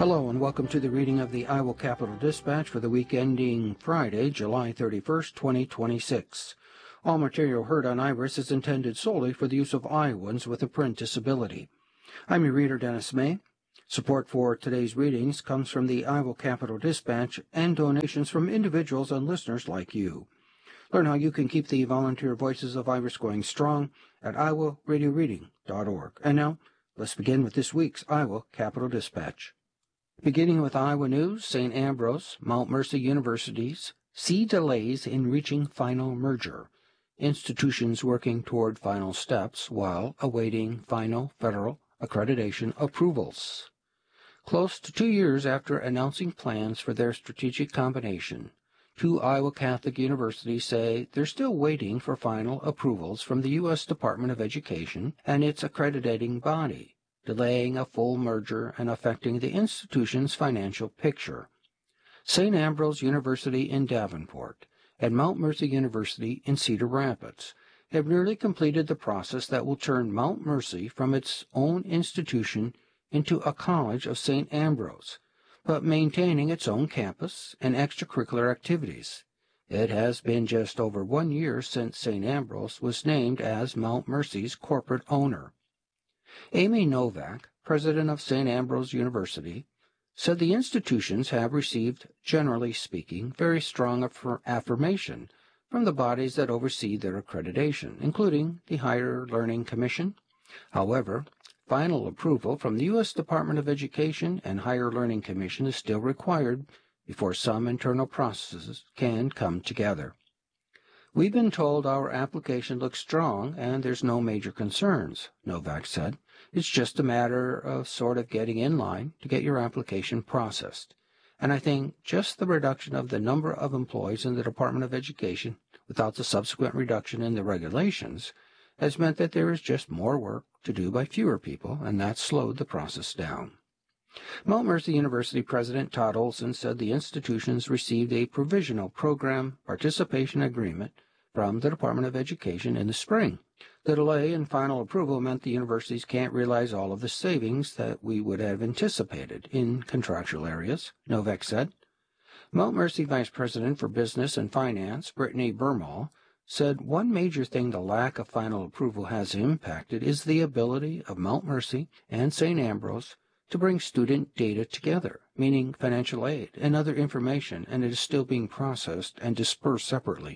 Hello and welcome to the reading of the Iowa Capital Dispatch for the week ending Friday, July 31st, 2026. All material heard on Iris is intended solely for the use of Iowans with a print disability. I'm your reader, Dennis May. Support for today's readings comes from the Iowa Capital Dispatch and donations from individuals and listeners like you. Learn how you can keep the volunteer voices of Iris going strong at iowaradioreading.org. And now, let's begin with this week's Iowa Capital Dispatch. Beginning with Iowa news, St. Ambrose, Mount Mercy Universities see delays in reaching final merger. Institutions working toward final steps while awaiting final federal accreditation approvals. Close to 2 years after announcing plans for their strategic combination, two Iowa Catholic universities say they're still waiting for final approvals from the U.S. Department of Education and its accrediting body, delaying a full merger and affecting the institution's financial picture. St. Ambrose University in Davenport and Mount Mercy University in Cedar Rapids have nearly completed the process that will turn Mount Mercy from its own institution into a college of St. Ambrose, but maintaining its own campus and extracurricular activities. It has been just over 1 year since St. Ambrose was named as Mount Mercy's corporate owner. Amy Novak, president of St. Ambrose University, said the institutions have received, generally speaking, very strong affirmation from the bodies that oversee their accreditation, including the Higher Learning Commission. However, final approval from the U.S. Department of Education and Higher Learning Commission is still required before some internal processes can come together. We've been told our application looks strong and there's no major concerns, Novak said. It's just a matter of sort of getting in line to get your application processed. And I think just the reduction of the number of employees in the Department of Education without the subsequent reduction in the regulations has meant that there is just more work to do by fewer people, and that's slowed the process down. Mount Mercy University President Todd Olson said the institutions received a provisional program participation agreement from the Department of Education in the spring. The delay in final approval meant the universities can't realize all of the savings that we would have anticipated in contractual areas, Novak said. Mount Mercy Vice President for Business and Finance, Brittany Bermall, said one major thing the lack of final approval has impacted is the ability of Mount Mercy and St. Ambrose to bring student data together, meaning financial aid and other information, and it is still being processed and dispersed separately.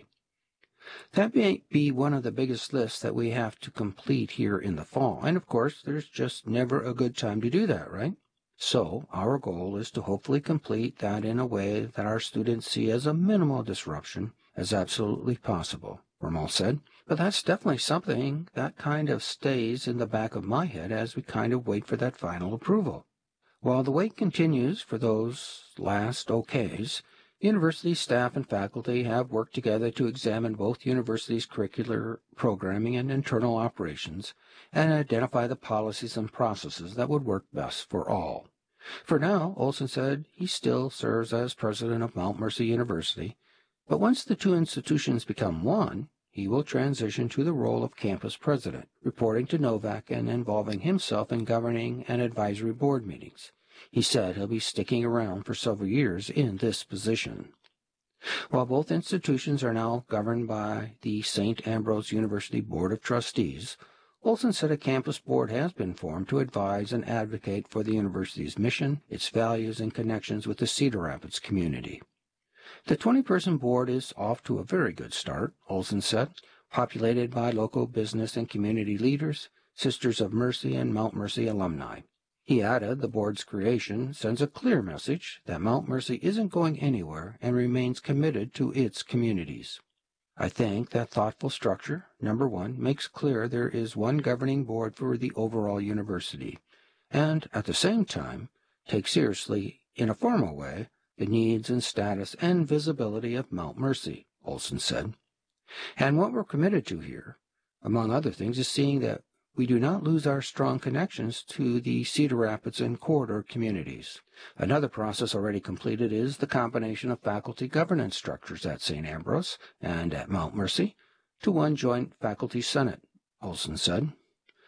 That may be one of the biggest lists that we have to complete here in the fall, and of course, there's just never a good time to do that, right? So, our goal is to hopefully complete that in a way that our students see as a minimal disruption as absolutely possible, Bermall said. But that's definitely something that kind of stays in the back of my head as we kind of wait for that final approval. While the wait continues for those last okays, university staff and faculty have worked together to examine both universities' curricular programming and internal operations and identify the policies and processes that would work best for all. For now, Olson said he still serves as president of Mount Mercy University, but once the two institutions become one, he will transition to the role of campus president, reporting to Novak and involving himself in governing and advisory board meetings. He said he'll be sticking around for several years in this position. While both institutions are now governed by the St. Ambrose University Board of Trustees, Olson said a campus board has been formed to advise and advocate for the university's mission, its values, and connections with the Cedar Rapids community. The 20-person board is off to a very good start, Olson said, populated by local business and community leaders, Sisters of Mercy, and Mount Mercy alumni. He added the board's creation sends a clear message that Mount Mercy isn't going anywhere and remains committed to its communities. I think that thoughtful structure, number one, makes clear there is one governing board for the overall university, and at the same time takes seriously, in a formal way, the needs and status and visibility of Mount Mercy, Olson said. And what we're committed to here, among other things, is seeing that we do not lose our strong connections to the Cedar Rapids and corridor communities. Another process already completed is the combination of faculty governance structures at St. Ambrose and at Mount Mercy to one joint faculty senate, Olson said.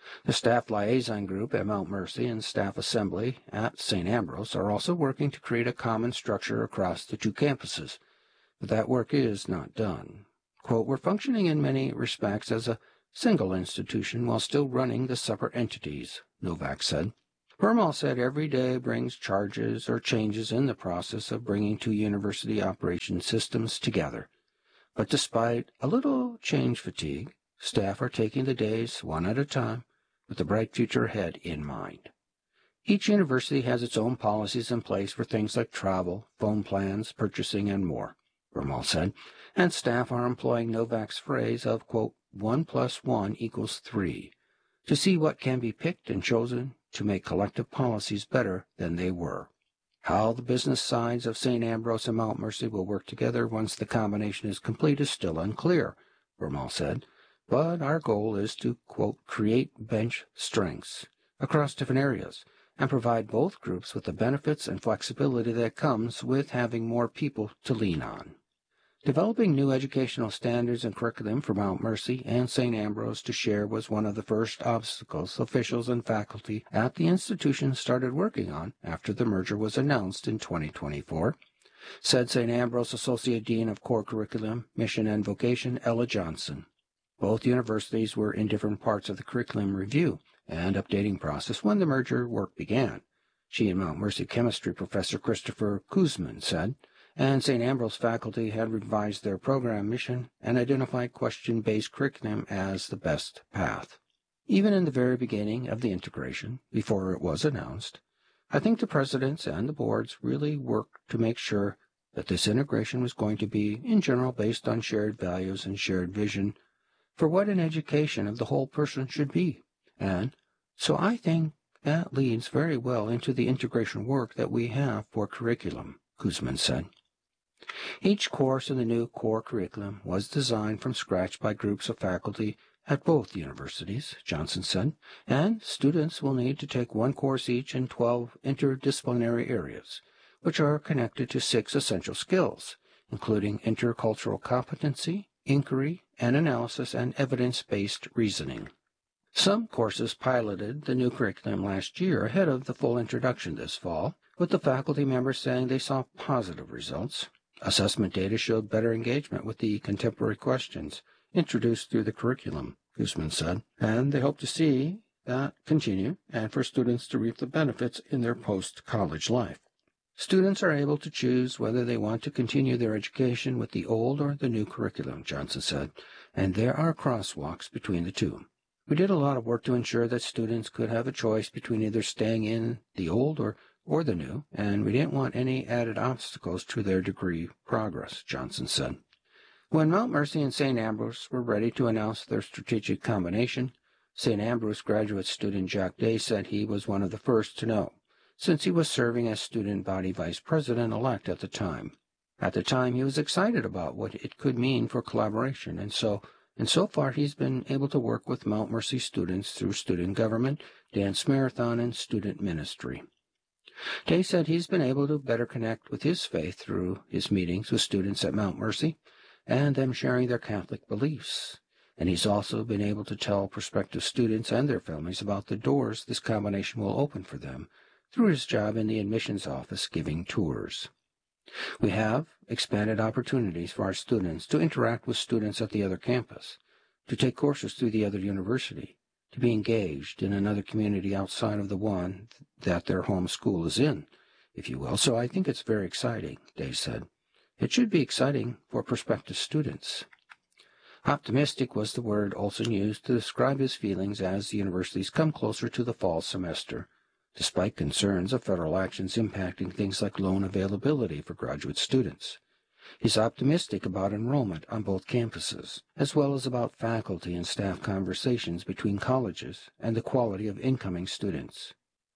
The Staff Liaison Group at Mount Mercy and Staff Assembly at St. Ambrose are also working to create a common structure across the two campuses, but that work is not done. Quote, "We're functioning in many respects as a single institution while still running the separate entities," Novak said. Permal said every day brings charges or changes in the process of bringing two university operation systems together. But despite a little change fatigue, staff are taking the days one at a time with the bright future ahead in mind. Each university has its own policies in place for things like travel, phone plans, purchasing, and more, Permal said, and staff are employing Novak's phrase of, quote, 1 + 1 = 3, to see what can be picked and chosen to make collective policies better than they were. How the business sides of St. Ambrose and Mount Mercy will work together once the combination is complete is still unclear, Permal said, but our goal is to, quote, create bench strengths across different areas and provide both groups with the benefits and flexibility that comes with having more people to lean on. Developing new educational standards and curriculum for Mount Mercy and St. Ambrose to share was one of the first obstacles officials and faculty at the institution started working on after the merger was announced in 2024, said St. Ambrose Associate Dean of Core Curriculum, Mission and Vocation, Ella Johnson. Both universities were in different parts of the curriculum review and updating process when the merger work began, she and Mount Mercy chemistry professor Christopher Kuzman said, and St. Ambrose faculty had revised their program mission and identified question-based curriculum as the best path. Even in the very beginning of the integration, before it was announced, I think the presidents and the boards really worked to make sure that this integration was going to be, in general, based on shared values and shared vision for what an education of the whole person should be. And so I think that leads very well into the integration work that we have for curriculum, Kuzman said. Each course in the new core curriculum was designed from scratch by groups of faculty at both universities, Johnson said, and students will need to take one course each in 12 interdisciplinary areas, which are connected to 6 essential skills, including intercultural competency, inquiry and analysis, and evidence-based reasoning. Some courses piloted the new curriculum last year ahead of the full introduction this fall, with the faculty members saying they saw positive results. Assessment data showed better engagement with the contemporary questions introduced through the curriculum, Guzman said, and they hope to see that continue and for students to reap the benefits in their post-college life. Students are able to choose whether they want to continue their education with the old or the new curriculum, Johnson said, and there are crosswalks between the two. We did a lot of work to ensure that students could have a choice between either staying in the old or the new, and we didn't want any added obstacles to their degree progress, Johnson said. When Mount Mercy and St. Ambrose were ready to announce their strategic combination, St. Ambrose graduate student Jack Day said he was one of the first to know, since he was serving as student body vice president-elect at the time. At the time, he was excited about what it could mean for collaboration, and so far he's been able to work with Mount Mercy students through student government, dance marathon, and student ministry. Day said he's been able to better connect with his faith through his meetings with students at Mount Mercy and them sharing their Catholic beliefs. And he's also been able to tell prospective students and their families about the doors this combination will open for them through his job in the admissions office giving tours. We have expanded opportunities for our students to interact with students at the other campus, to take courses through the other university, to be engaged in another community outside of the one that their home school is in, if you will. So I think it's very exciting, Dave said. It should be exciting for prospective students. Optimistic was the word Olson used to describe his feelings as the universities come closer to the fall semester, despite concerns of federal actions impacting things like loan availability for graduate students. He's optimistic about enrollment on both campuses, as well as about faculty and staff conversations between colleges and the quality of incoming students.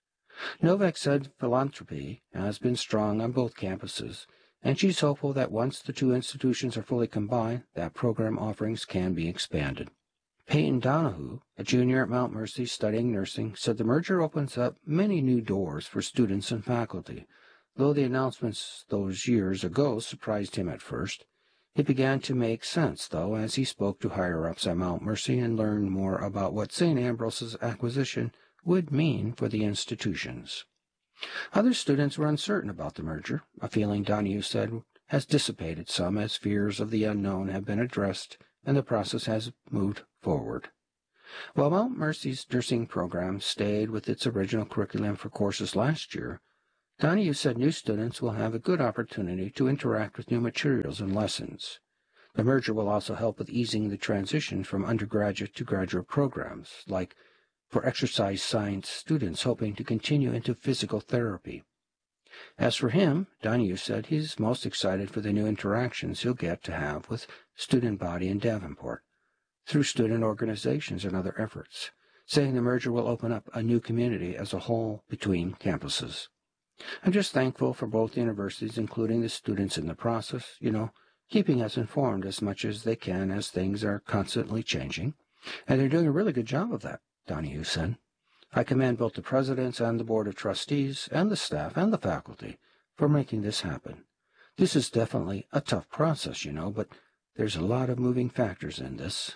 Novak said philanthropy has been strong on both campuses, and she's hopeful that once the two institutions are fully combined, that program offerings can be expanded. Peyton Donahue, a junior at Mount Mercy studying nursing, said the merger opens up many new doors for students and faculty, though the announcements those years ago surprised him at first. It began to make sense, though, as he spoke to higher-ups at Mount Mercy and learned more about what St. Ambrose's acquisition would mean for the institutions. Other students were uncertain about the merger, a feeling Donahue said has dissipated some as fears of the unknown have been addressed and the process has moved forward. While Mount Mercy's nursing program stayed with its original curriculum for courses last year, Donahue said new students will have a good opportunity to interact with new materials and lessons. The merger will also help with easing the transition from undergraduate to graduate programs, like for exercise science students hoping to continue into physical therapy. As for him, Donahue said he's most excited for the new interactions he'll get to have with student body in Davenport, through student organizations and other efforts, saying the merger will open up a new community as a whole between campuses. I'm just thankful for both universities, including the students in the process, keeping us informed as much as they can as things are constantly changing, and they're doing a really good job of that, Donahue said. I commend both the presidents and the board of trustees and the staff and the faculty for making this happen. This is definitely a tough process, but there's a lot of moving factors in this.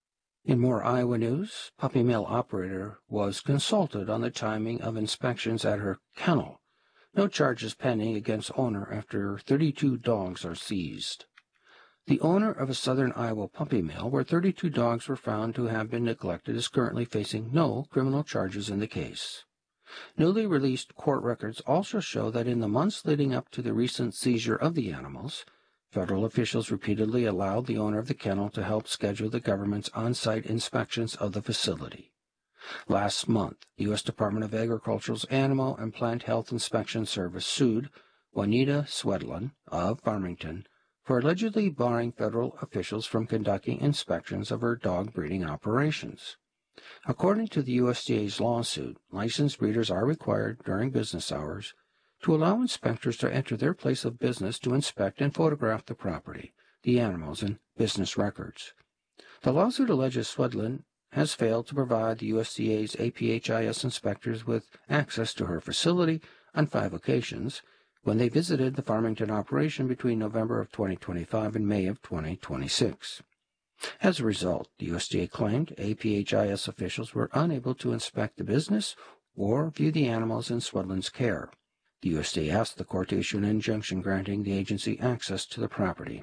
In more Iowa news, puppy mill operator was consulted on the timing of inspections at her kennel. No charges pending against owner after 32 dogs are seized. The owner of a southern Iowa puppy mill where 32 dogs were found to have been neglected is currently facing no criminal charges in the case. Newly released court records also show that in the months leading up to the recent seizure of the animals, federal officials repeatedly allowed the owner of the kennel to help schedule the government's on-site inspections of the facility. Last month, the U.S. Department of Agriculture's Animal and Plant Health Inspection Service sued Juanita Swedlund of Farmington for allegedly barring federal officials from conducting inspections of her dog breeding operations. According to the USDA's lawsuit, licensed breeders are required during business hours to allow inspectors to enter their place of business to inspect and photograph the property, the animals, and business records. The lawsuit alleges Swedlund has failed to provide the USDA's APHIS inspectors with access to her facility on 5 occasions when they visited the Farmington operation between November of 2025 and May of 2026. As a result, the USDA claimed APHIS officials were unable to inspect the business or view the animals in Swedlund's care. The USDA asked the court to issue an injunction granting the agency access to the property.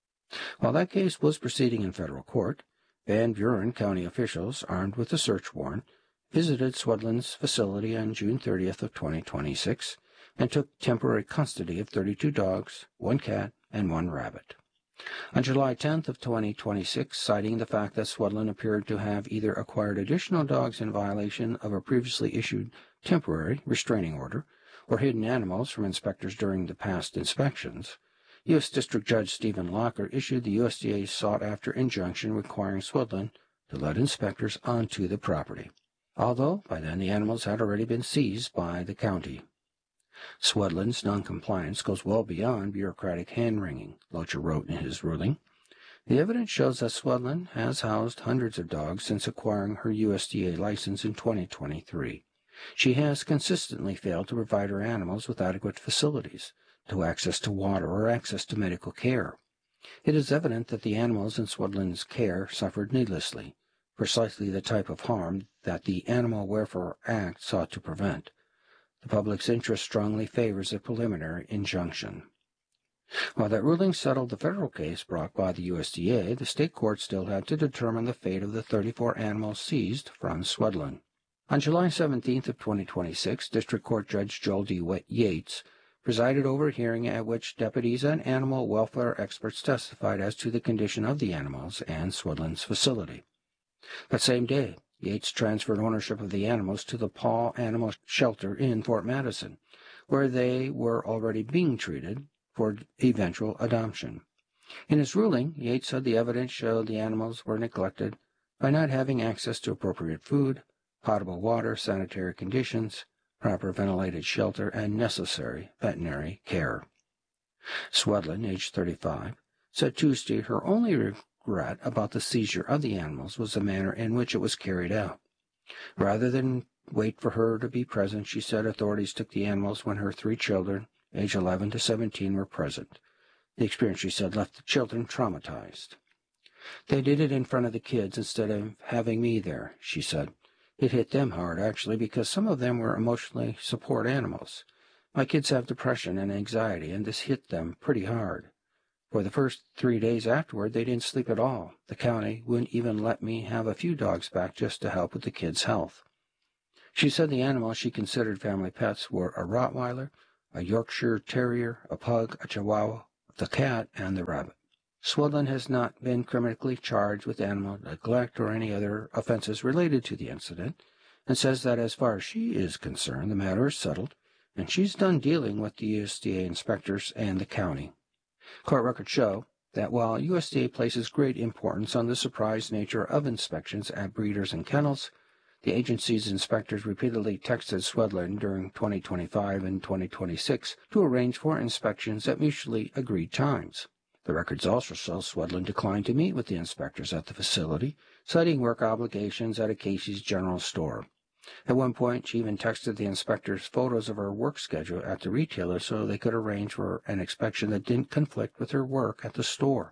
While that case was proceeding in federal court, Van Buren County officials, armed with a search warrant, visited Swedlund's facility on June 30th of 2026 and took temporary custody of 32 dogs, 1 cat, and 1 rabbit. On July 10th of 2026, citing the fact that Swedlund appeared to have either acquired additional dogs in violation of a previously issued temporary restraining order or hidden animals from inspectors during the past inspections, U.S. District Judge Stephen Locker issued the USDA's sought-after injunction requiring Swedlund to let inspectors onto the property, although by then the animals had already been seized by the county. Swedlund's noncompliance goes well beyond bureaucratic hand-wringing, Locher wrote in his ruling. The evidence shows that Swedlund has housed hundreds of dogs since acquiring her USDA license in 2023. She has consistently failed to provide her animals with adequate facilities, to access to water or access to medical care. It is evident that the animals in Swedlund's care suffered needlessly, precisely the type of harm that the Animal Welfare Act sought to prevent. The public's interest strongly favors a preliminary injunction. While that ruling settled the federal case brought by the USDA, the state court still had to determine the fate of the 34 animals seized from Swedlund. On July 17th of 2026, District Court Judge Joel D. Yates presided over a hearing at which deputies and animal welfare experts testified as to the condition of the animals and Swedlund's facility. That same day, Yates transferred ownership of the animals to the Paw Animal Shelter in Fort Madison, where they were already being treated for eventual adoption. In his ruling, Yates said the evidence showed the animals were neglected by not having access to appropriate food, potable water, sanitary conditions, proper ventilated shelter, and necessary veterinary care. Swedlund, age 35, said Tuesday her only regret about the seizure of the animals was the manner in which it was carried out. Rather than wait for her to be present, she said authorities took the animals when her 3 children, age 11 to 17, were present. The experience, she said, left the children traumatized. They did it in front of the kids instead of having me there, she said. It hit them hard, actually, because some of them were emotionally support animals. My kids have depression and anxiety, and this hit them pretty hard. For the first 3 days afterward, they didn't sleep at all. The county wouldn't even let me have a few dogs back just to help with the kids' health. She said the animals she considered family pets were a Rottweiler, a Yorkshire Terrier, a Pug, a Chihuahua, the cat, and the rabbit. Swedlund has not been criminally charged with animal neglect or any other offenses related to the incident, and says that as far as she is concerned, the matter is settled, and she's done dealing with the USDA inspectors and the county. Court records show that while USDA places great importance on the surprise nature of inspections at breeders and kennels, the agency's inspectors repeatedly texted Swedlund during 2025 and 2026 to arrange for inspections at mutually agreed times. The records also show Swedlund declined to meet with the inspectors at the facility, citing work obligations at a Casey's General Store. At one point, she even texted the inspectors photos of her work schedule at the retailer so they could arrange for an inspection that didn't conflict with her work at the store.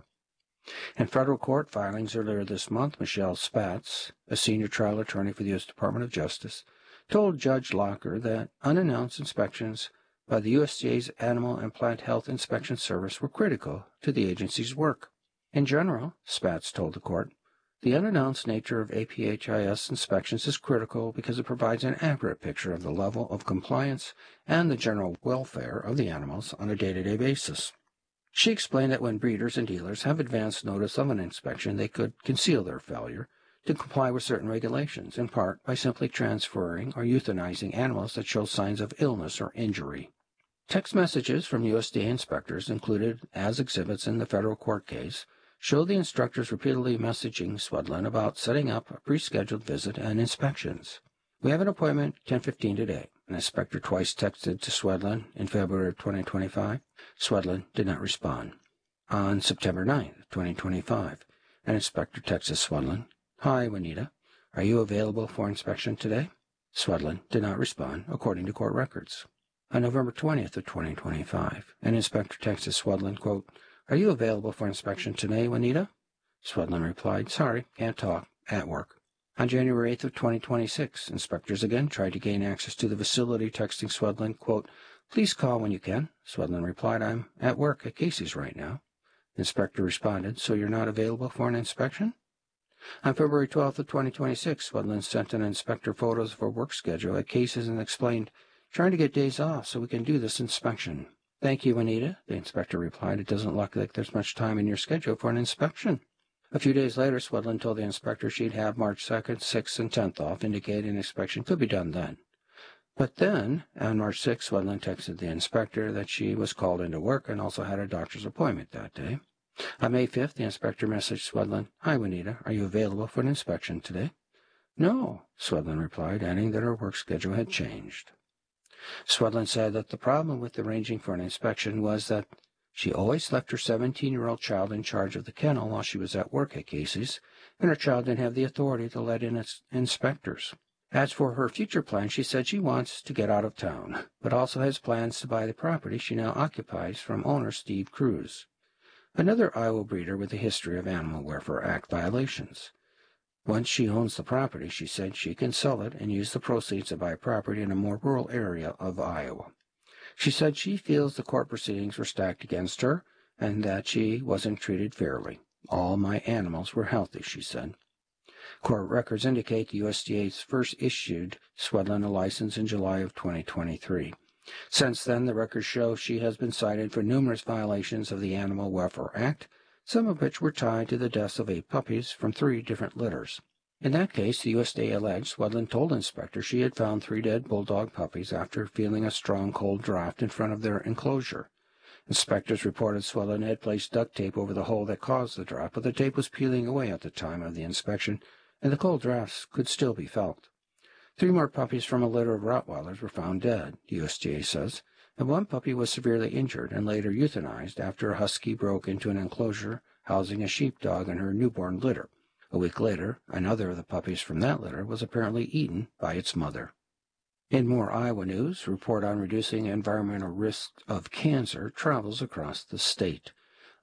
In federal court filings earlier this month, Michelle Spatz, a senior trial attorney for the U.S. Department of Justice, told Judge Locker that unannounced inspections by the USDA's Animal and Plant Health Inspection Service were critical to the agency's work. In general, Spatz told the court, the unannounced nature of APHIS inspections is critical because it provides an accurate picture of the level of compliance and the general welfare of the animals on a day-to-day basis. She explained that when breeders and dealers have advance notice of an inspection, they could conceal their failure to comply with certain regulations, in part by simply transferring or euthanizing animals that show signs of illness or injury. Text messages from USDA inspectors included as exhibits in the federal court case show the instructors repeatedly messaging Swedlund about setting up a pre-scheduled visit and inspections. We have an appointment 10:15 today. An inspector twice texted to Swedlund in February of 2025. Swedlund did not respond. On September 9th, 2025, an inspector texted Swedlund, Hi, Juanita. Are you available for inspection today? Swedlund did not respond, according to court records. On November 20th of 2025, an inspector texted Swedlund, quote, Are you available for inspection today, Juanita? Swedlund replied, Sorry, can't talk, at work. On January 8th of 2026, inspectors again tried to gain access to the facility, texting Swedlund, quote, Please call when you can. Swedlund replied, I'm at work at Casey's right now. The inspector responded, So you're not available for an inspection? On February 12th of 2026, Swedlund sent an inspector photos of her work schedule at Casey's and explained, Trying to get days off so we can do this inspection. Thank you, Juanita, the inspector replied. It doesn't look like there's much time in your schedule for an inspection. A few days later, Swedlund told the inspector she'd have March 2nd, 6th, and 10th off, indicating an inspection could be done then. But then, on March 6th, Swedlund texted the inspector that she was called into work and also had a doctor's appointment that day. On May 5th, the inspector messaged Swedlund, Hi, Juanita, are you available for an inspection today? No, Swedlund replied, adding that her work schedule had changed. Swedlund said that the problem with arranging for an inspection was that she always left her 17-year-old child in charge of the kennel while she was at work at Casey's, and her child didn't have the authority to let in inspectors. As for her future plans, she said she wants to get out of town, but also has plans to buy the property she now occupies from owner Steve Cruz, another Iowa breeder with a history of Animal Welfare Act violations. Once she owns the property, she said she can sell it and use the proceeds to buy property in a more rural area of Iowa. She said she feels the court proceedings were stacked against her and that she wasn't treated fairly. All my animals were healthy, she said. Court records indicate the USDA first issued Swedlund a license in July of 2023. Since then, the records show she has been cited for numerous violations of the Animal Welfare Act, some of which were tied to the deaths of 8 puppies from 3 different litters. In that case, the USDA alleged Swedlund told inspectors she had found 3 dead bulldog puppies after feeling a strong cold draft in front of their enclosure. Inspectors reported Swedlund had placed duct tape over the hole that caused the draft, but the tape was peeling away at the time of the inspection, and the cold drafts could still be felt. 3 more puppies from a litter of Rottweilers were found dead, the USDA says, and 1 puppy was severely injured and later euthanized after a husky broke into an enclosure housing a sheepdog and her newborn litter. A week later, another of the puppies from that litter was apparently eaten by its mother. In more Iowa news, report on reducing environmental risk of cancer travels across the state.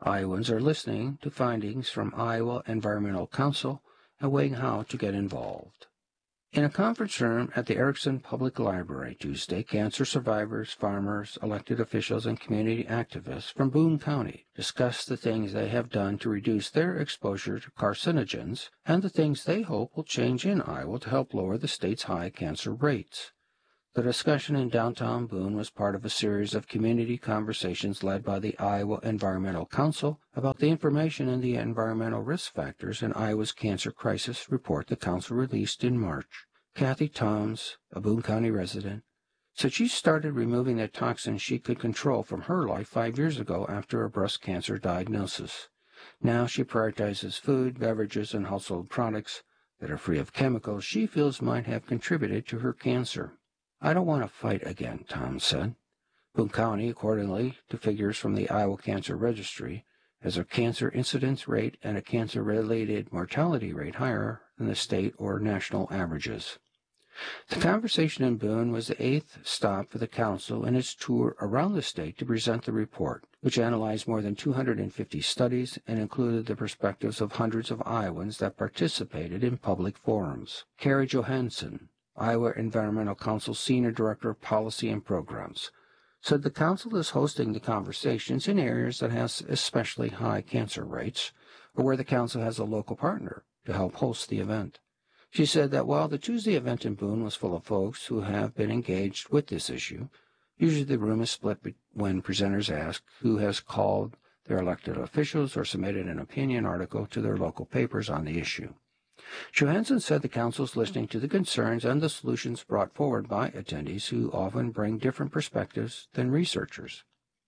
Iowans are listening to findings from Iowa Environmental Council and weighing how to get involved. In a conference room at the Erickson Public Library Tuesday, cancer survivors, farmers, elected officials, and community activists from Boone County discussed the things they have done to reduce their exposure to carcinogens and the things they hope will change in Iowa to help lower the state's high cancer rates. The discussion in downtown Boone was part of a series of community conversations led by the Iowa Environmental Council about the information and the environmental risk factors in Iowa's cancer crisis report the council released in March. Kathy Toms, a Boone County resident, said she started removing the toxins she could control from her life 5 years ago after a breast cancer diagnosis. Now she prioritizes food, beverages, and household products that are free of chemicals she feels might have contributed to her cancer. I don't want to fight again, Tom said. Boone County, accordingly to figures from the Iowa Cancer Registry, has a cancer incidence rate and a cancer-related mortality rate higher than the state or national averages. The conversation in Boone was the 8th stop for the council in its tour around the state to present the report, which analyzed more than 250 studies and included the perspectives of hundreds of Iowans that participated in public forums. Carrie Johansson, Iowa Environmental Council Senior Director of Policy and Programs, said the council is hosting the conversations in areas that have especially high cancer rates, or where the council has a local partner to help host the event. She said that while the Tuesday event in Boone was full of folks who have been engaged with this issue, usually the room is split when presenters ask who has called their elected officials or submitted an opinion article to their local papers on the issue. Johansson said the council is listening to the concerns and the solutions brought forward by attendees who often bring different perspectives than researchers.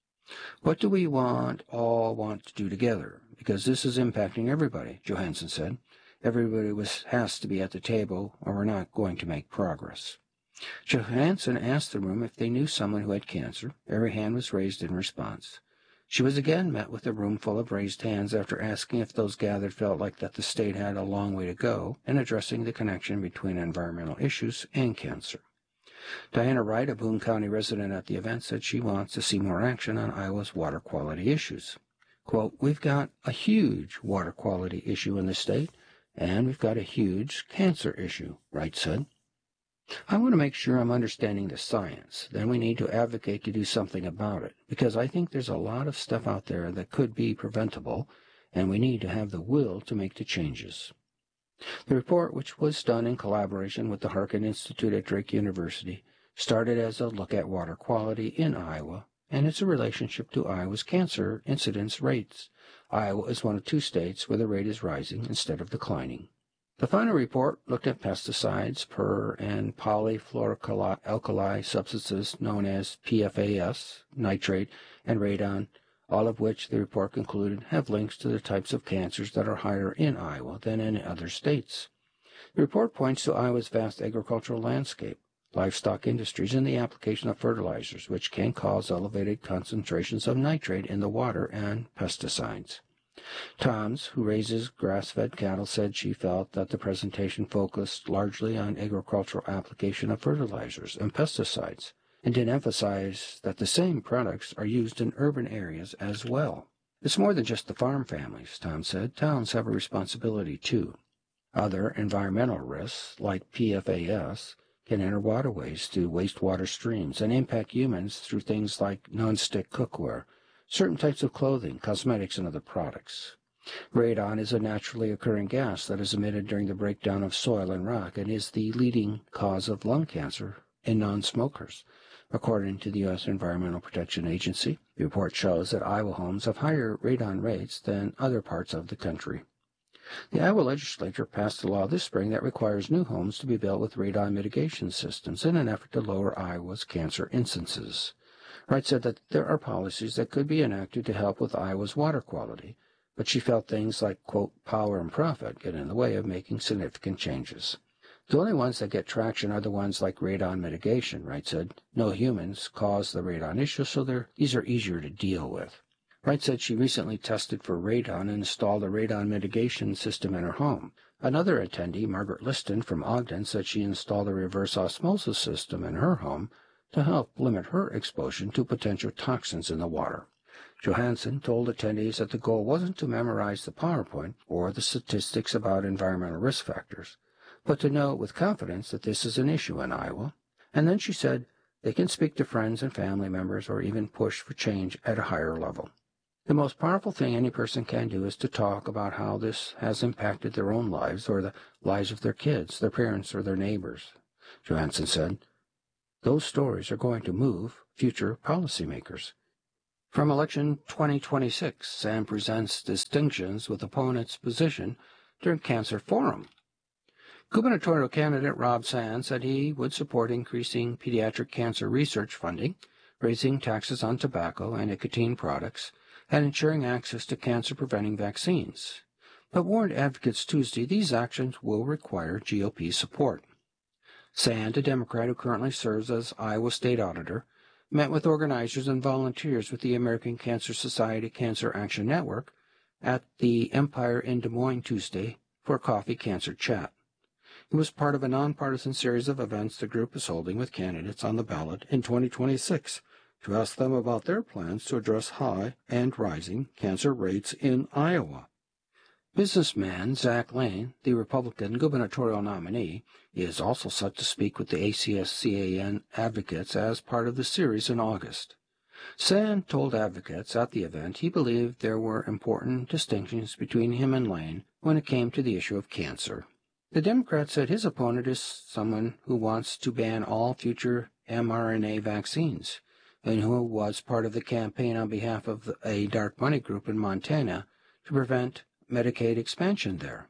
What do we all want to do together? Because this is impacting everybody, Johansson said. Everybody has to be at the table, or we're not going to make progress. Johansson asked the room if they knew someone who had cancer. Every hand was raised in response. She was again met with a room full of raised hands after asking if those gathered felt like that the state had a long way to go in addressing the connection between environmental issues and cancer. Diana Wright, a Boone County resident at the event, said she wants to see more action on Iowa's water quality issues. Quote, "We've got a huge water quality issue in the state, and we've got a huge cancer issue," Wright said. "I want to make sure I'm understanding the science. Then we need to advocate to do something about it, because I think there's a lot of stuff out there that could be preventable, and we need to have the will to make the changes." The report, which was done in collaboration with the Harkin Institute at Drake University, started as a look at water quality in Iowa and its relationship to Iowa's cancer incidence rates. Iowa is one of 2 states where the rate is rising instead of declining. The final report looked at pesticides, per- and polyfluoroalkyl substances known as PFAS, nitrate, and radon, all of which the report concluded have links to the types of cancers that are higher in Iowa than in other states. The report points to Iowa's vast agricultural landscape, livestock industries, and the application of fertilizers, which can cause elevated concentrations of nitrate in the water, and pesticides. Toms, who raises grass-fed cattle, said she felt that the presentation focused largely on agricultural application of fertilizers and pesticides, and did emphasize that the same products are used in urban areas as well. "It's more than just the farm families," Tom said. "Towns have a responsibility, too. Other environmental risks, like PFAS, can enter waterways through wastewater streams and impact humans through things like non-stick cookware, certain types of clothing, cosmetics, and other products. Radon is a naturally occurring gas that is emitted during the breakdown of soil and rock and is the leading cause of lung cancer in non-smokers. According to the U.S. Environmental Protection Agency, the report shows that Iowa homes have higher radon rates than other parts of the country. The Iowa legislature passed a law this spring that requires new homes to be built with radon mitigation systems in an effort to lower Iowa's cancer instances. Wright said that there are policies that could be enacted to help with Iowa's water quality, but she felt things like, quote, power and profit get in the way of making significant changes. The only ones that get traction are the ones like radon mitigation, Wright said. No humans cause the radon issue, so these are easier to deal with. Wright said she recently tested for radon and installed a radon mitigation system in her home. Another attendee, Margaret Liston from Ogden, said she installed a reverse osmosis system in her home to help limit her exposure to potential toxins in the water. Johansson told attendees that the goal wasn't to memorize the PowerPoint or the statistics about environmental risk factors, but to know with confidence that this is an issue in Iowa. And then she said they can speak to friends and family members or even push for change at a higher level. The most powerful thing any person can do is to talk about how this has impacted their own lives or the lives of their kids, their parents, or their neighbors. Johansson said, those stories are going to move future policymakers. From election 2026, Sam presents distinctions with opponent's position during Cancer Forum. Gubernatorial candidate Rob Sands said he would support increasing pediatric cancer research funding, raising taxes on tobacco and nicotine products, and ensuring access to cancer-preventing vaccines, but warned advocates Tuesday these actions will require GOP support. Sand, a Democrat who currently serves as Iowa State Auditor, met with organizers and volunteers with the American Cancer Society Cancer Action Network at the Empire in Des Moines Tuesday for a coffee cancer chat. It was part of a nonpartisan series of events the group is holding with candidates on the ballot in 2026 to ask them about their plans to address high and rising cancer rates in Iowa. Businessman Zach Lane, the Republican gubernatorial nominee, is also set to speak with the ACS-CAN advocates as part of the series in August. Sand told advocates at the event he believed there were important distinctions between him and Lane when it came to the issue of cancer. The Democrat said his opponent is someone who wants to ban all future mRNA vaccines, and who was part of the campaign on behalf of a dark money group in Montana to prevent Medicaid expansion there.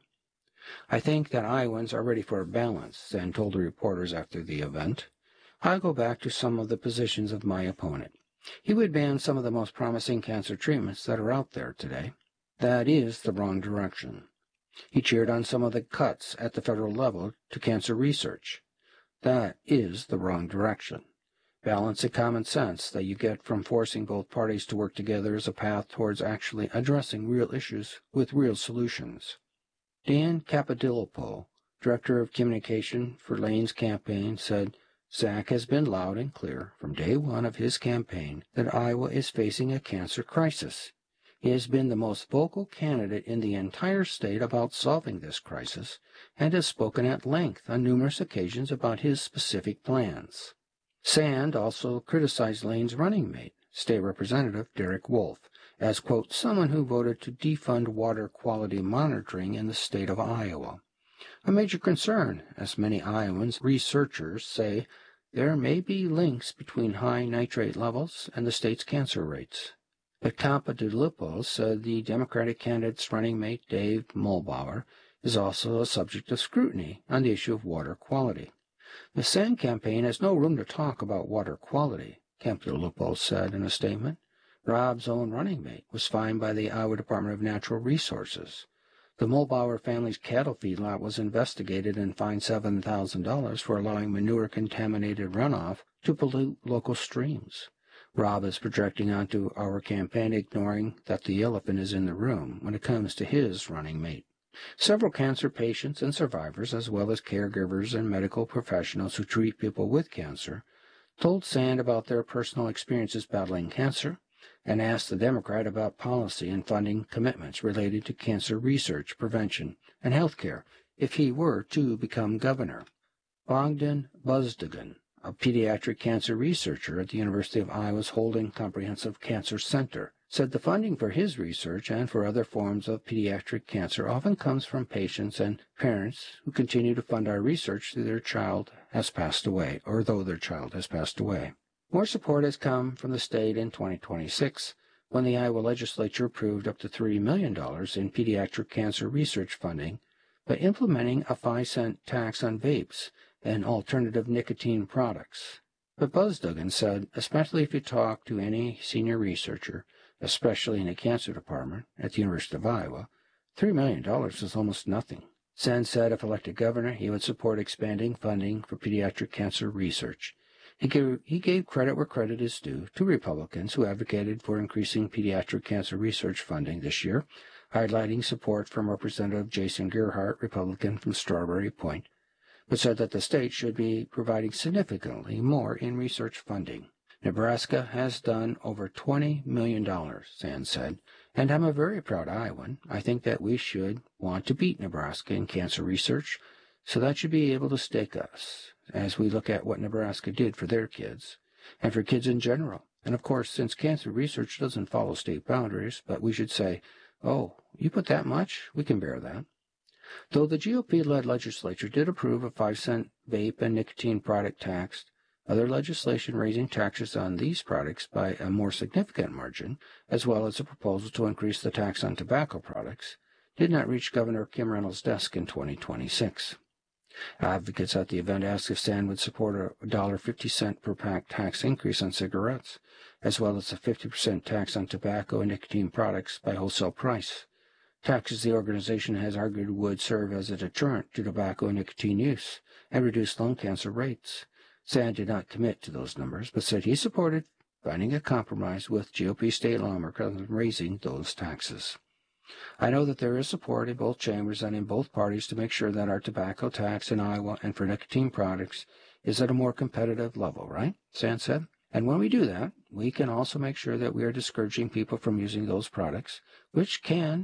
I think that Iowans are ready for a balance, Sand told the reporters after the event. I go back to some of the positions of my opponent. He would ban some of the most promising cancer treatments that are out there today. That is the wrong direction. He cheered on some of the cuts at the federal level to cancer research. That is the wrong direction. Balance and common sense that you get from forcing both parties to work together is a path towards actually addressing real issues with real solutions. Dan Capodilupo, Director of Communication for Lane's campaign, said Zach has been loud and clear from day one of his campaign that Iowa is facing a cancer crisis. He has been the most vocal candidate in the entire state about solving this crisis and has spoken at length on numerous occasions about his specific plans. Sand also criticized Lane's running mate, State Representative Derek Wolf, as, quote, someone who voted to defund water quality monitoring in the state of Iowa. A major concern, as many Iowans researchers say, there may be links between high nitrate levels and the state's cancer rates. But Capodilupo said the Democratic candidate's running mate, Dave Muhlbauer, is also a subject of scrutiny on the issue of water quality. The Sand campaign has no room to talk about water quality, Capodilupo said in a statement. Rob's own running mate was fined by the Iowa Department of Natural Resources. The Muhlbauer family's cattle feedlot was investigated and fined $7,000 for allowing manure-contaminated runoff to pollute local streams. Rob is projecting onto our campaign, ignoring that the elephant is in the room when it comes to his running mate. Several cancer patients and survivors, as well as caregivers and medical professionals who treat people with cancer, told Sand about their personal experiences battling cancer and asked the Democrat about policy and funding commitments related to cancer research, prevention, and health care if he were to become governor. Bogdan Buzdugan, a pediatric cancer researcher at the University of Iowa's Holding Comprehensive Cancer Center, said the funding for his research and for other forms of pediatric cancer often comes from patients and parents who continue to fund our research though their child has passed away. More support has come from the state in 2026 when the Iowa legislature approved up to $3 million in pediatric cancer research funding by implementing a 5-cent tax on vapes and alternative nicotine products. But Buzdugan said, especially if you talk to any senior researcher, especially in the cancer department at the University of Iowa, $3 million is almost nothing. Sand said if elected governor, he would support expanding funding for pediatric cancer research. He gave credit where credit is due to Republicans who advocated for increasing pediatric cancer research funding this year, highlighting support from Representative Jason Gerhardt, Republican from Strawberry Point, but said that the state should be providing significantly more in research funding. Nebraska has done over $20 million, Sands said, and I'm a very proud Iowan. I think that we should want to beat Nebraska in cancer research, so that should be able to stake us as we look at what Nebraska did for their kids, and for kids in general. And of course, since cancer research doesn't follow state boundaries, but we should say, oh, you put that much? We can bear that. Though the GOP-led legislature did approve a 5-cent vape and nicotine product tax, other legislation raising taxes on these products by a more significant margin, as well as a proposal to increase the tax on tobacco products, did not reach Governor Kim Reynolds' desk in 2026. Advocates at the event asked if Sands would support a $1.50 per pack tax increase on cigarettes, as well as a 50% tax on tobacco and nicotine products by wholesale price. Taxes the organization has argued would serve as a deterrent to tobacco and nicotine use and reduce lung cancer rates. Sands did not commit to those numbers, but said he supported finding a compromise with GOP state lawmakers on raising those taxes. I know that there is support in both chambers and in both parties to make sure that our tobacco tax in Iowa and for nicotine products is at a more competitive level, right? Sands said. And when we do that, we can also make sure that we are discouraging people from using those products, which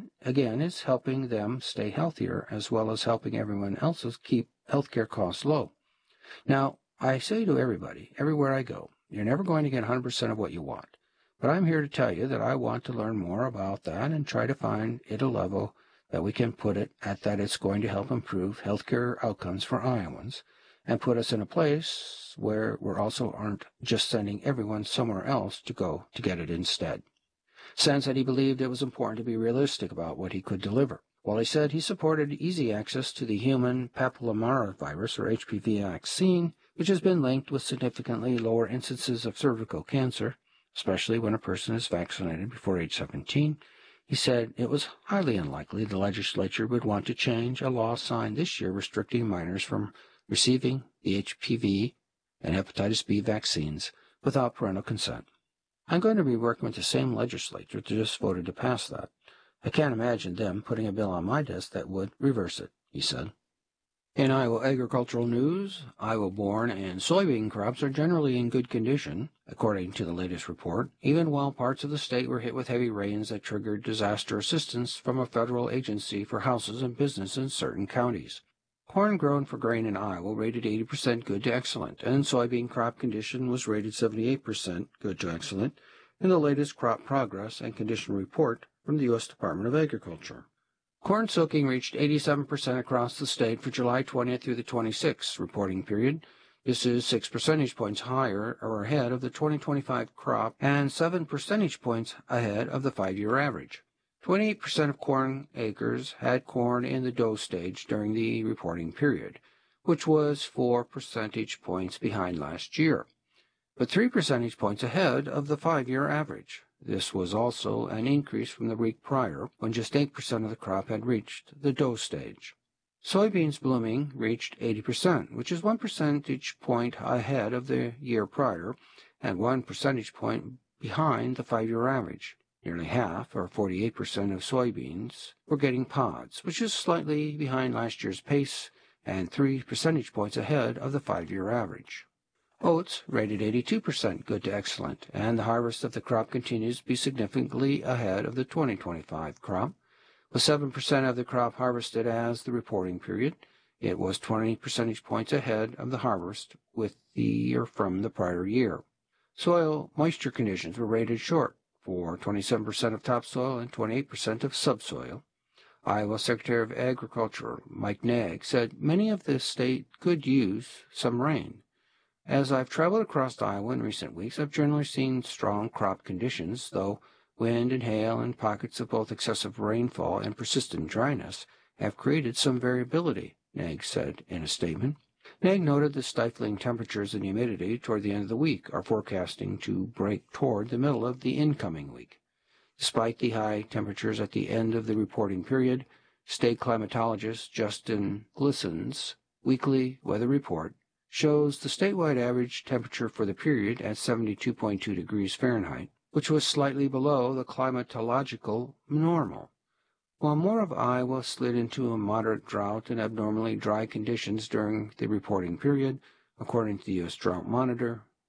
is helping them stay healthier as well as helping everyone else keep healthcare costs low. Now, I say to everybody, everywhere I go, you're never going to get 100% of what you want. But I'm here to tell you that I want to learn more about that and try to find it a level that we can put it at that it's going to help improve healthcare outcomes for Iowans and put us in a place where we also aren't just sending everyone somewhere else to go to get it instead. Sands said he believed it was important to be realistic about what he could deliver. While he said he supported easy access to the human papillomavirus, or HPV vaccine, which has been linked with significantly lower instances of cervical cancer, especially when a person is vaccinated before age 17, he said it was highly unlikely the legislature would want to change a law signed this year restricting minors from receiving the HPV and hepatitis B vaccines without parental consent. I'm going to be working with the same legislature that just voted to pass that. I can't imagine them putting a bill on my desk that would reverse it, he said. In Iowa agricultural news, Iowa-born and soybean crops are generally in good condition, according to the latest report, even while parts of the state were hit with heavy rains that triggered disaster assistance from a federal agency for houses and businesses in certain counties. Corn grown for grain in Iowa rated 80% good to excellent, and soybean crop condition was rated 78% good to excellent in the latest crop progress and condition report from the U.S. Department of Agriculture. Corn soaking reached 87% across the state for July 20th through the 26th reporting period. This is 6 percentage points higher or ahead of the 2025 crop and 7 percentage points ahead of the 5-year average. 28% of corn acres had corn in the dough stage during the reporting period, which was 4 percentage points behind last year, but 3 percentage points ahead of the 5-year average. This was also an increase from the week prior, when just 8% of the crop had reached the dough stage. Soybeans blooming reached 80%, which is 1 percentage point ahead of the year prior and 1 percentage point behind the 5-year average. Nearly half, or 48% of soybeans, were getting pods, which is slightly behind last year's pace and 3 percentage points ahead of the 5-year average. Oats rated 82% good to excellent, and the harvest of the crop continues to be significantly ahead of the 2025 crop. With 7% of the crop harvested as the reporting period, it was 20 percentage points ahead of the harvest with the year from the prior year. Soil moisture conditions were rated short for 27% of topsoil and 28% of subsoil. Iowa Secretary of Agriculture Mike Naig said many of the state could use some rain. As I've traveled across Iowa in recent weeks, I've generally seen strong crop conditions, though wind and hail and pockets of both excessive rainfall and persistent dryness have created some variability, Naig said in a statement. Naig noted the stifling temperatures and humidity toward the end of the week are forecasting to break toward the middle of the incoming week. Despite the high temperatures at the end of the reporting period, state climatologist Justin Glisson's weekly weather report shows the statewide average temperature for the period at 72.2 degrees Fahrenheit, which was slightly below the climatological normal. While more of Iowa slid into a moderate drought and abnormally dry conditions during the reporting period, according to the U.S. Drought Monitor,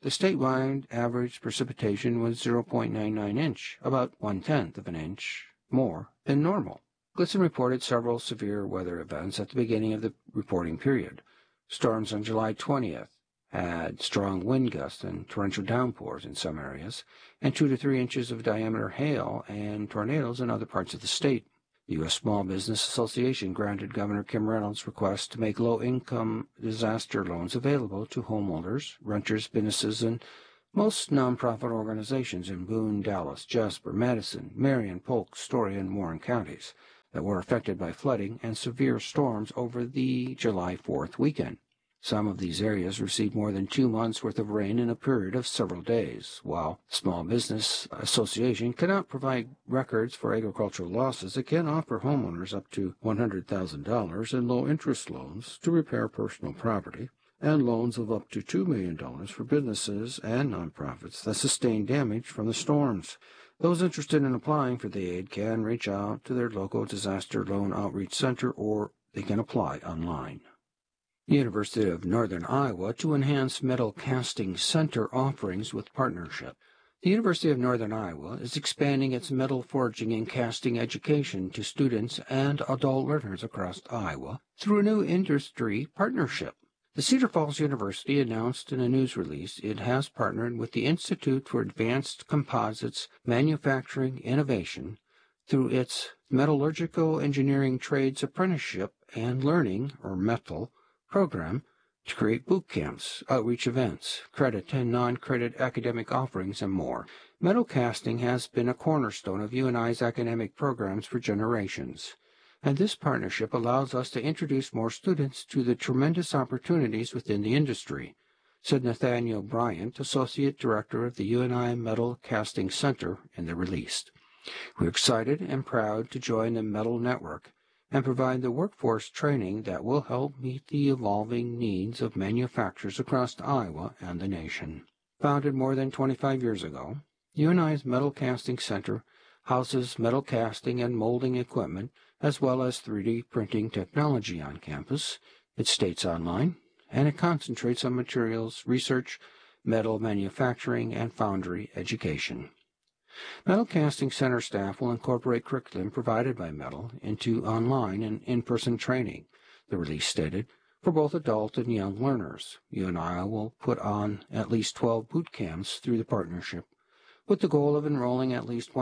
the statewide average precipitation was 0.99 inch, about 1/10 of an inch more than normal. Glisson reported several severe weather events at the beginning of the reporting period. Storms on July 20th had strong wind gusts and torrential downpours in some areas, and 2 to 3 inches of diameter hail and tornadoes in other parts of the state. The U.S. Small Business Association granted Governor Kim Reynolds' request to make low-income disaster loans available to homeowners, renters, businesses, and most nonprofit organizations in Boone, Dallas, Jasper, Madison, Marion, Polk, Story, and Warren counties that were affected by flooding and severe storms over the July 4th weekend. Some of these areas received more than 2 months' worth of rain in a period of several days. While the Small Business Association cannot provide records for agricultural losses, it can offer homeowners up to $100,000 in low-interest loans to repair personal property, and loans of up to $2 million for businesses and nonprofits that sustain damage from the storms. Those interested in applying for the aid can reach out to their local disaster loan outreach center, or they can apply online. The University of Northern Iowa to enhance metal casting center offerings with partnership. The University of Northern Iowa is expanding its metal forging and casting education to students and adult learners across Iowa through a new industry partnership. The Cedar Falls University announced in a news release it has partnered with the Institute for Advanced Composites Manufacturing Innovation through its Metallurgical Engineering Trades Apprenticeship and Learning, or METL, program to create boot camps, outreach events, credit and non-credit academic offerings, and more. Metal casting has been a cornerstone of UNI's academic programs for generations, and this partnership allows us to introduce more students to the tremendous opportunities within the industry, said Nathaniel Bryant, Associate Director of the UNI Metal Casting Center, in the release. We're excited and proud to join the Metal Network and provide the workforce training that will help meet the evolving needs of manufacturers across Iowa and the nation. Founded more than 25 years ago, UNI's Metal Casting Center houses metal casting and molding equipment as well as 3D printing technology on campus. It states online, and it concentrates on materials research, metal manufacturing, and foundry education. Metal Casting Center staff will incorporate curriculum provided by Metal into online and in-person training, the release stated, for both adult and young learners. UNI will put on at least 12 boot camps through the partnership, with the goal of enrolling at least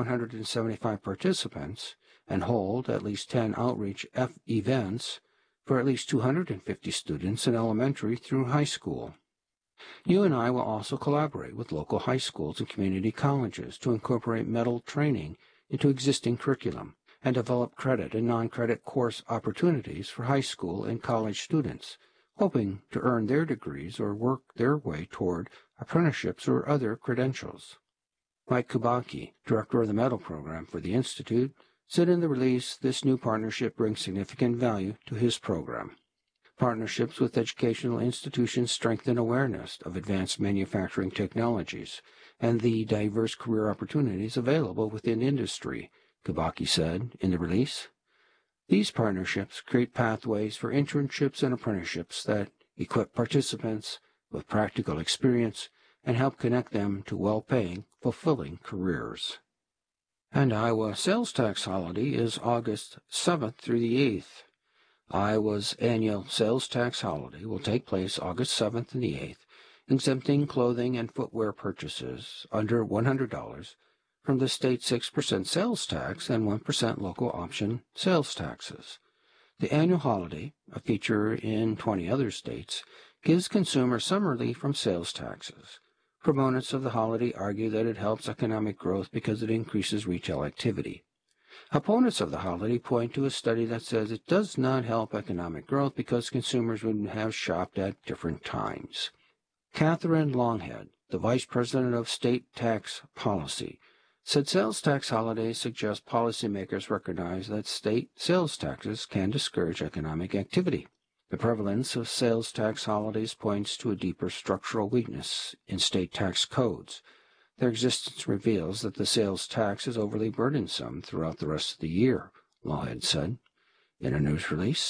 175 participants and hold at least 10 outreach events for at least 250 students in elementary through high school. UNI will also collaborate with local high schools and community colleges to incorporate metal training into existing curriculum and develop credit and non-credit course opportunities for high school and college students, hoping to earn their degrees or work their way toward apprenticeships or other credentials. Mike Kubacki, director of the Metal program for the Institute, said in the release this new partnership brings significant value to his program. Partnerships with educational institutions strengthen awareness of advanced manufacturing technologies and the diverse career opportunities available within industry, Kubacki said in the release. These partnerships create pathways for internships and apprenticeships that equip participants with practical experience and help connect them to well-paying, fulfilling careers. And Iowa sales tax holiday is August 7th through the 8th. Iowa's annual sales tax holiday will take place August 7th and the 8th, exempting clothing and footwear purchases under $100 from the state's 6% sales tax and 1% local option sales taxes. The annual holiday, a feature in 20 other states, gives consumers some relief from sales taxes. Proponents of the holiday argue that it helps economic growth because it increases retail activity. Opponents of the holiday point to a study that says it does not help economic growth because consumers would have shopped at different times. Catherine Longhead, the Vice President of State Tax Policy, said sales tax holidays suggest policymakers recognize that state sales taxes can discourage economic activity. The prevalence of sales tax holidays points to a deeper structural weakness in state tax codes. Their existence reveals that the sales tax is overly burdensome throughout the rest of the year, Lawhead said in a news release.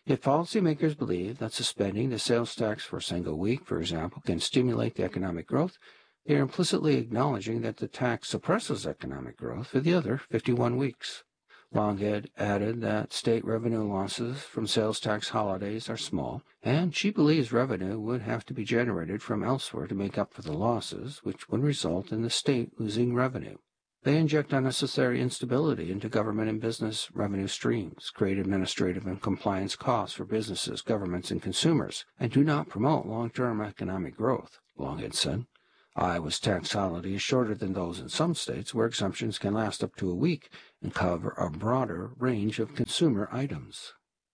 If policymakers believe that suspending the sales tax for a single week, for example, can stimulate the economic growth, they are implicitly acknowledging that the tax suppresses economic growth for the other 51 weeks. Longhead added that state revenue losses from sales tax holidays are small, and she believes revenue would have to be generated from elsewhere to make up for the losses, which would result in the state losing revenue. They inject unnecessary instability into government and business revenue streams, create administrative and compliance costs for businesses, governments, and consumers, and do not promote long-term economic growth, Longhead said. Iowa's tax holiday is shorter than those in some states, where exemptions can last up to a week and cover a broader range of consumer items.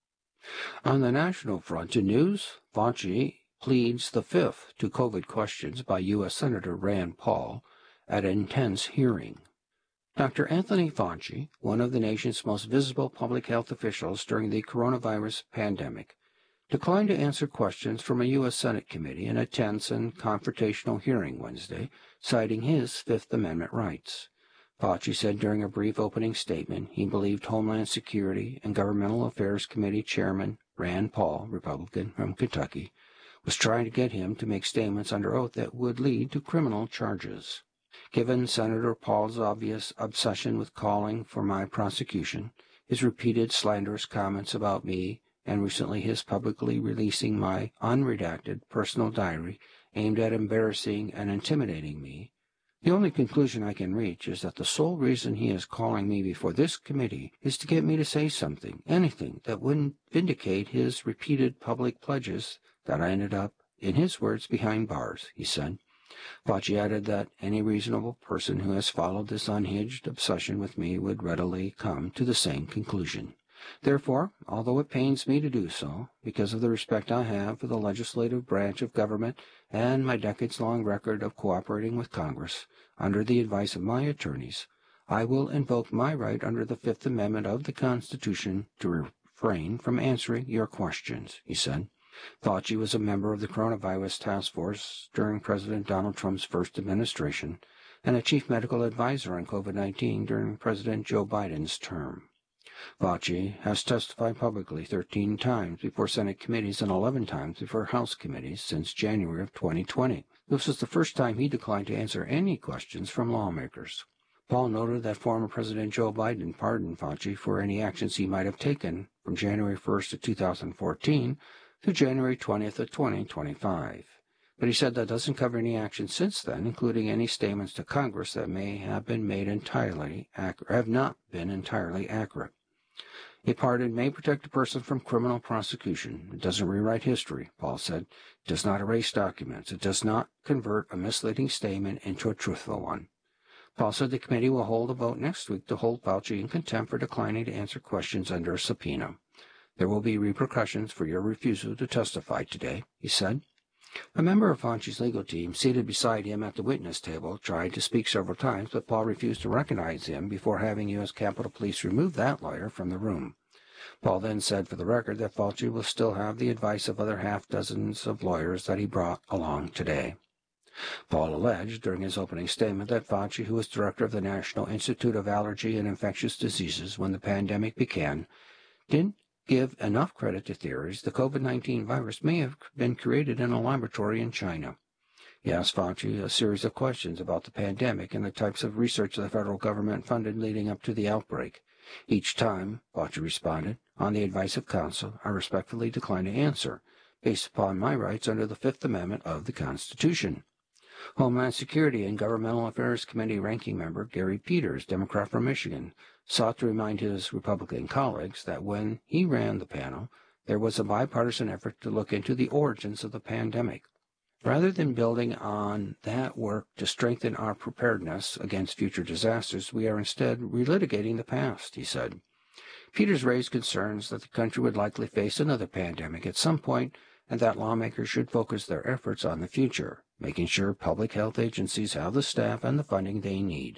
On the national front in news, Fauci pleads the fifth to COVID questions by U.S. Senator Rand Paul at an intense hearing. Dr. Anthony Fauci, one of the nation's most visible public health officials during the coronavirus pandemic, declined to answer questions from a U.S. Senate committee in a tense and confrontational hearing Wednesday, citing his Fifth Amendment rights. Fauci said during a brief opening statement he believed Homeland Security and Governmental Affairs Committee Chairman Rand Paul, Republican from Kentucky, was trying to get him to make statements under oath that would lead to criminal charges. Given Senator Paul's obvious obsession with calling for my prosecution, his repeated slanderous comments about me, and recently his publicly releasing my unredacted personal diary aimed at embarrassing and intimidating me, the only conclusion I can reach is that the sole reason he is calling me before this committee is to get me to say something, anything, that wouldn't vindicate his repeated public pledges that I ended up, in his words, behind bars, he said. Fauci added that any reasonable person who has followed this unhinged obsession with me would readily come to the same conclusion. Therefore, although it pains me to do so, because of the respect I have for the legislative branch of government and my decades-long record of cooperating with Congress, under the advice of my attorneys, I will invoke my right under the Fifth Amendment of the Constitution to refrain from answering your questions, he said. Fauci was a member of the Coronavirus Task Force during President Donald Trump's first administration and a chief medical advisor on COVID-19 during President Joe Biden's term. Fauci has testified publicly 13 times before Senate committees and 11 times before House committees since January of 2020. This was the first time he declined to answer any questions from lawmakers. Paul noted that former President Joe Biden pardoned Fauci for any actions he might have taken from January 1st of 2014 to January 20th of 2025. But he said that doesn't cover any action since then, including any statements to Congress that may have been made have not been entirely accurate. A pardon may protect a person from criminal prosecution. It doesn't rewrite history, Paul said. It does not erase documents. It does not convert a misleading statement into a truthful one. Paul said the committee will hold a vote next week to hold Fauci in contempt for declining to answer questions under a subpoena. There will be repercussions for your refusal to testify today, he said. A member of Fauci's legal team, seated beside him at the witness table, tried to speak several times, but Paul refused to recognize him before having U.S. Capitol Police remove that lawyer from the room. Paul then said for the record that Fauci will still have the advice of other half-dozens of lawyers that he brought along today. Paul alleged during his opening statement that Fauci, who was director of the National Institute of Allergy and Infectious Diseases when the pandemic began, didn't give enough credit to theories the COVID-19 virus may have been created in a laboratory in China. He asked Fauci a series of questions about the pandemic and the types of research the federal government funded leading up to the outbreak. Each time, Fauci responded, on the advice of counsel, I respectfully decline to answer, based upon my rights under the Fifth Amendment of the Constitution. Homeland Security and Governmental Affairs Committee ranking member Gary Peters, Democrat from Michigan, sought to remind his Republican colleagues that when he ran the panel, there was a bipartisan effort to look into the origins of the pandemic. Rather than building on that work to strengthen our preparedness against future disasters, we are instead relitigating the past, he said. Peters raised concerns that the country would likely face another pandemic at some point and that lawmakers should focus their efforts on the future, making sure public health agencies have the staff and the funding they need.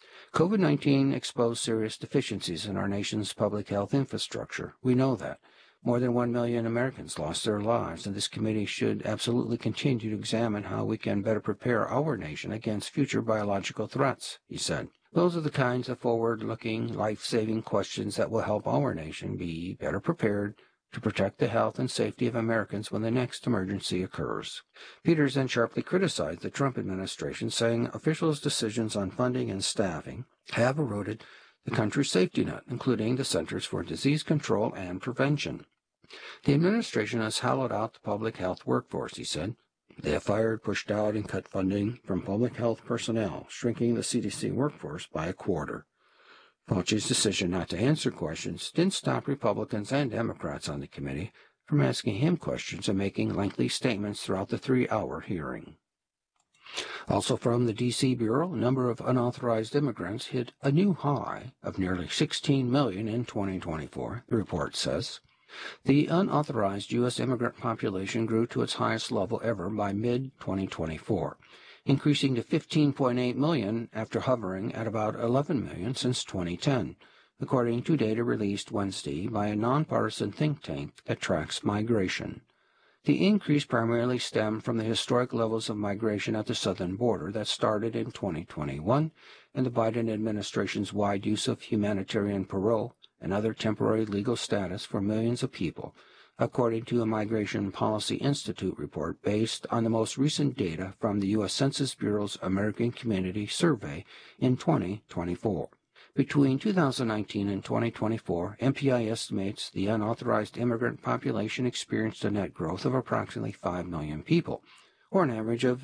COVID-19 exposed serious deficiencies in our nation's public health infrastructure. We know that. More than 1 million Americans lost their lives, and this committee should absolutely continue to examine how we can better prepare our nation against future biological threats, he said. Those are the kinds of forward-looking, life-saving questions that will help our nation be better prepared to protect the health and safety of Americans when the next emergency occurs. Peters then sharply criticized the Trump administration, saying officials' decisions on funding and staffing have eroded the country's safety net, including the Centers for Disease Control and Prevention. The administration has hollowed out the public health workforce, he said. They have fired, pushed out, and cut funding from public health personnel, shrinking the CDC workforce by a quarter. Fauci's decision not to answer questions didn't stop Republicans and Democrats on the committee from asking him questions and making lengthy statements throughout the 3-hour hearing. Also from the D.C. Bureau, the number of unauthorized immigrants hit a new high of nearly 16 million in 2024, the report says. The unauthorized U.S. immigrant population grew to its highest level ever by mid-2024, increasing to 15.8 million after hovering at about 11 million since 2010, according to data released Wednesday by a nonpartisan think tank that tracks migration. The increase primarily stemmed from the historic levels of migration at the southern border that started in 2021 and the Biden administration's wide use of humanitarian parole and other temporary legal status for millions of people, according to a Migration Policy Institute report based on the most recent data from the U.S. Census Bureau's American Community Survey in 2024. Between 2019 and 2024, MPI estimates the unauthorized immigrant population experienced a net growth of approximately 5 million people, or an average of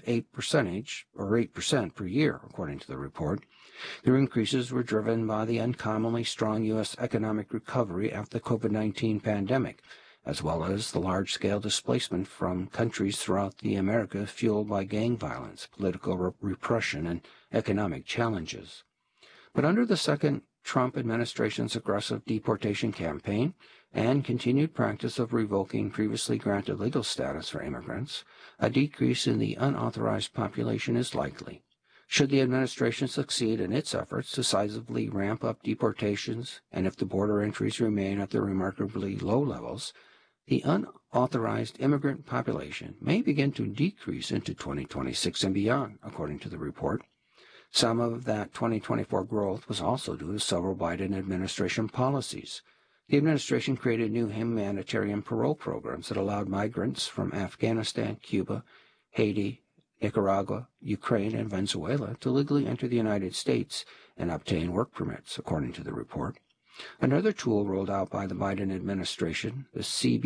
8% per year, according to the report. The increases were driven by the uncommonly strong U.S. economic recovery after the COVID-19 pandemic, as well as the large-scale displacement from countries throughout the Americas fueled by gang violence, political repression, and economic challenges. But under the second Trump administration's aggressive deportation campaign and continued practice of revoking previously granted legal status for immigrants, a decrease in the unauthorized population is likely. Should the administration succeed in its efforts to decisively ramp up deportations, and if the border entries remain at their remarkably low levels, the unauthorized immigrant population may begin to decrease into 2026 and beyond, according to the report. Some of that 2024 growth was also due to several Biden administration policies. The administration created new humanitarian parole programs that allowed migrants from Afghanistan, Cuba, Haiti, Nicaragua, Ukraine, and Venezuela to legally enter the United States and obtain work permits, according to the report. Another tool rolled out by the Biden administration, the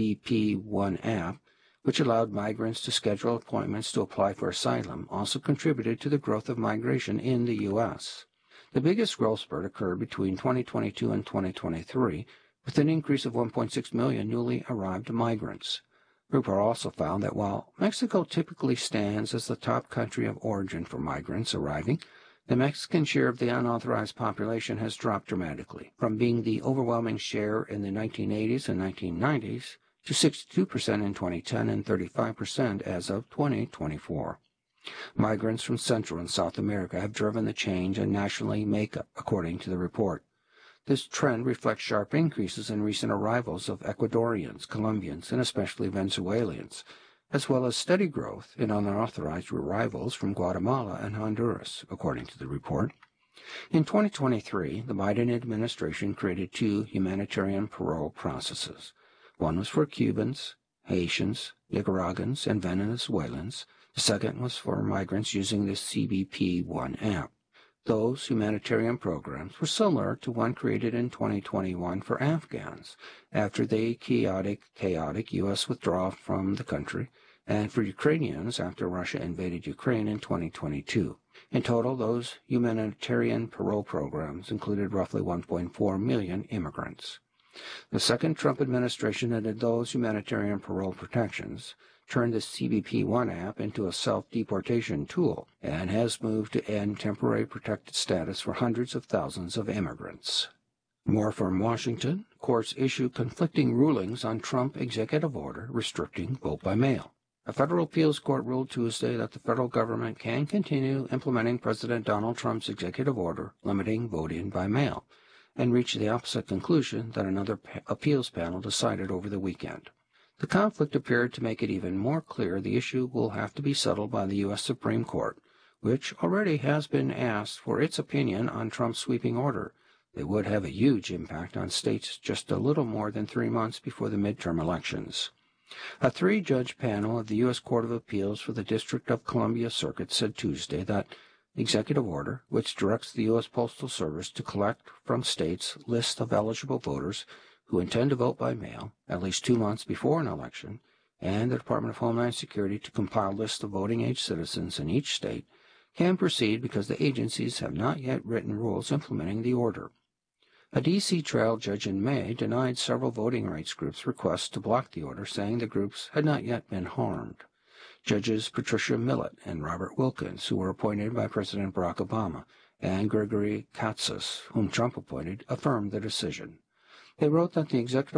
CBP One app, which allowed migrants to schedule appointments to apply for asylum, also contributed to the growth of migration in the U.S. The biggest growth spurt occurred between 2022 and 2023, with an increase of 1.6 million newly arrived migrants. The report also found that while Mexico typically stands as the top country of origin for migrants arriving, the Mexican share of the unauthorized population has dropped dramatically, from being the overwhelming share in the 1980s and 1990s to 62% in 2010 and 35% as of 2024. Migrants from Central and South America have driven the change in nationally makeup, according to the report. This trend reflects sharp increases in recent arrivals of Ecuadorians, Colombians, and especially Venezuelans, as well as steady growth in unauthorized arrivals from Guatemala and Honduras, according to the report. In 2023, the Biden administration created 2 humanitarian parole processes. One was for Cubans, Haitians, Nicaraguans, and Venezuelans. The second was for migrants using the CBP One app. Those humanitarian programs were similar to one created in 2021 for Afghans after the chaotic U.S. withdrawal from the country, and for Ukrainians after Russia invaded Ukraine in 2022. In total, those humanitarian parole programs included roughly 1.4 million immigrants. The second Trump administration added those humanitarian parole protections, turned the CBP One app into a self-deportation tool, and has moved to end temporary protected status for hundreds of thousands of immigrants. More from Washington. Courts issue conflicting rulings on Trump executive order restricting vote by mail. A federal appeals court ruled Tuesday that the federal government can continue implementing President Donald Trump's executive order limiting voting by mail, and reached the opposite conclusion that another appeals panel decided over the weekend. The conflict appeared to make it even more clear the issue will have to be settled by the U.S. Supreme Court, which already has been asked for its opinion on Trump's sweeping order They would have a huge impact on states just a little more than 3 months before the midterm elections. A 3-judge panel of the U.S. Court of Appeals for the District of Columbia Circuit said Tuesday that the executive order, which directs the U.S. Postal Service to collect from states lists of eligible voters who intend to vote by mail at least 2 months before an election, and the Department of Homeland Security to compile lists of voting-age citizens in each state, can proceed because the agencies have not yet written rules implementing the order. A D.C. trial judge in May denied several voting rights groups' requests to block the order, saying the groups had not yet been harmed. Judges Patricia Millett and Robert Wilkins, who were appointed by President Barack Obama, and Gregory Katsas, whom Trump appointed, affirmed the decision. They wrote that the executive